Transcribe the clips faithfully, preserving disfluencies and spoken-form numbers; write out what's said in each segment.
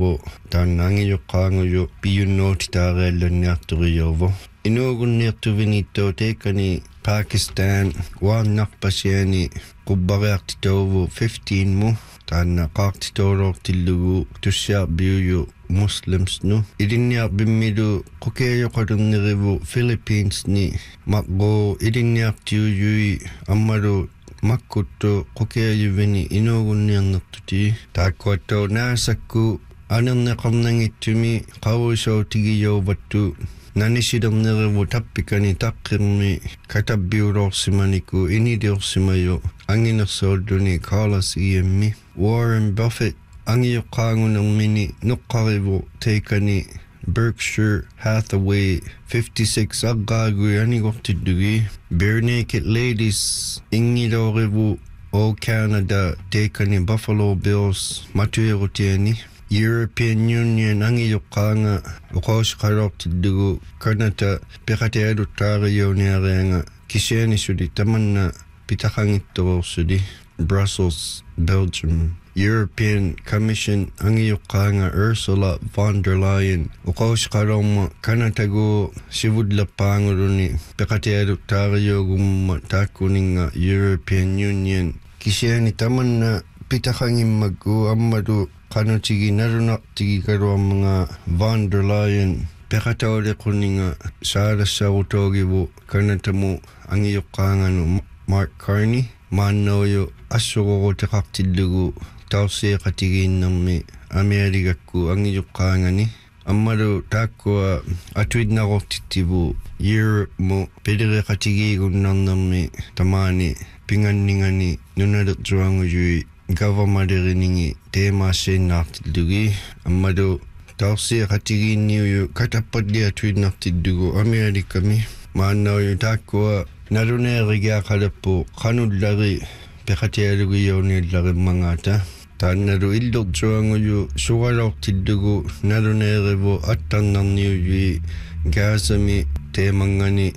Taannerlevo taannangiyoqqaanguyu piyunnuutitaareallunniarturiyorvo inuugunniartuvinitto teekani Pakistan waannarpasiani qubbariartitauvu fifteen mu taanna qaartitoolortillugu tussiarbiuyu Muslims nu ilinniarbimmilu qukeeyoqalunnerivu Philippines ni maqgo ilinniartiuyui ammalu makkuttu qukeeyuvini inuugunniarnertuti taakkuattau naasakku anerneqarnangittumi qawusautigiyauvattu nanisilernerevu tappikani taqqirmi katabbiulorsimaniku iniliorsimayu anginersoalluni Carlos Iemmi Warren Buffett angiyoqqaangunermini nuqqarivu teikani Berkshire Hathaway fifty-six aggaagu anigortiddugi Bare Naked Ladies ingilorivu O Canada teikani Buffalo Bills matuyerutiani European Union angiyoqqaanga uqausqalortiddugu Canada piqatealuttaariyouniareanga kisianisuli tamanna pitaqangittorursuli Brussels Belgium European Commission angiyoqqaanga Ursula von der Leyen uqausqalorma Canadagu sivudlappaanguluni piqatealuttaariyogumma taakkuninga European Union kisiani tamanna pitaqangimmakku ammalu qanutigi narunartigi kaluarmanga von der Leyen peqataulequninga saalassarutogivu kanatamu angiyoqqaanganu Mark Carney maannoyu assururuteqartillugu tauseeqatigiinnermi Amerikakku angiyoqqaangani ammalu taakkua atuidnarortittivu Europe mu pelireqatigiigunnarnermi tamaani pinganningani nunalertuangujui government-eringi teemaasseennartillugi ammalu tauseeqatigiinniuyu katappadliatuinnartillugu Amerikami maannauyu taakkua naluneerigiaqaleppu qanullari peqatialugiyouniallarimmangaata taannalu illertuanguyu sugalortillugu naluneerivu attarnarniuyui gaasami teemangani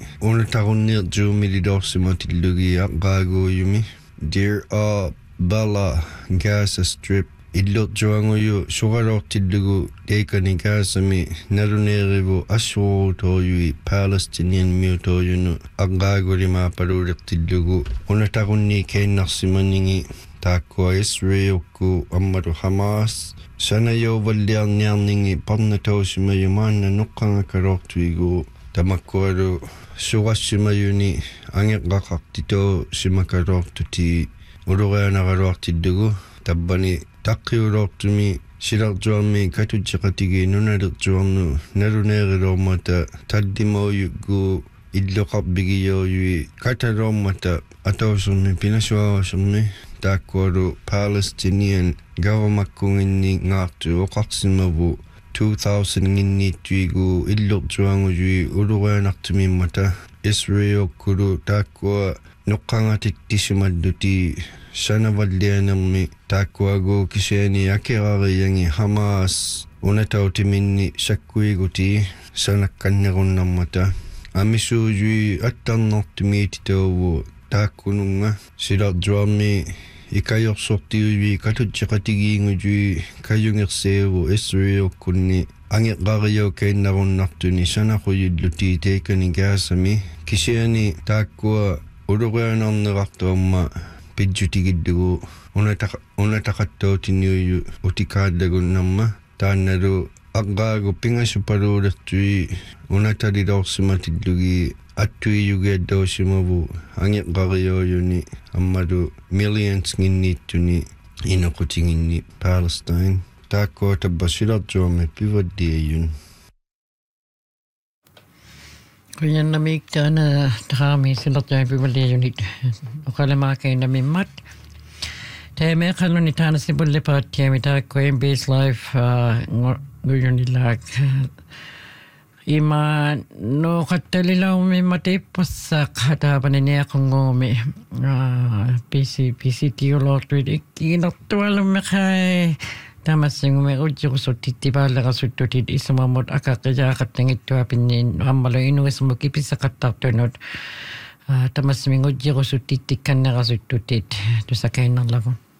unatarunniertuumililorsimatillugi aqqaaguuyumi Dear all Bala Gaza Strip illertuanguyu sugalortillugu teikani gaasami naluneerivu assuruutoojui Palestinian miutoojunu aqqaagulimaapaluulertillugu unatarunni keennarsimaningi taakkua Israelku ammalu Hamas sanayouvalliarniarningi parnatausimayu maanna nuqqangakalortuigu tamakkualu sugassimayuni angeqqaqartitoo simakalortuti ulureanaraluartillugu tabbani taqqiulortumi silartuarmi katutseqatigi nunalertuarnu naluneerilormata tallimoyuggu illoqarbigiyoyui katalormata atausermi pinasuavasermi taakkualu Palestinian gavamakkunginni ngaartu oqarsimavu two thousand nginniittuigu illertuangujui ulureanartumimmata Israelkulu taakkua nuqqangatittissimalluti sanavallianermi taakkuagu kisiani akerariyangi Hamas unatautiminni sakkuiguti sanakkannerunnarmata amisuujui attarnortumiititauvu taakkununga silartuarmi ikayorsortiujui katutseqatigiingujui kayungerseevu Israelkunni angeqqariyo keennarunnartuni sanaquyulluti teikani gaasami kisiani taakkua ulureanarnerartuamma pidjutigillugu unataqa unataqattautiniuyu utikaallagunnarma taannalu aqqaagu pingasupaluulertui unatalilorsimatillugi attuiyugiallausimavu angeqqariyoyuni ammalu millions nginniittuni inoqutinginni Palestine taakkua tabba silartuarmi pivalliayun Kuyanamik taana taami silartuarmi pivalliayunit oqalemaakainamimmat Teemme qalluni taana sibullipaattiami taakkua M B S Live nguyunilaak Ima no qattalilaumi matippassa qataapaniniaqunguumi P C P C tiolortuit ikkiinertualummi qai Tamasingumi ujjurusuttittipaalleqasuttutit isumamut akaqijaaqattangittuapinniin ammalu inuismuki pissaqattartunut Tamasingujjirusuttitikkannerasuttutit tusakainnarlagu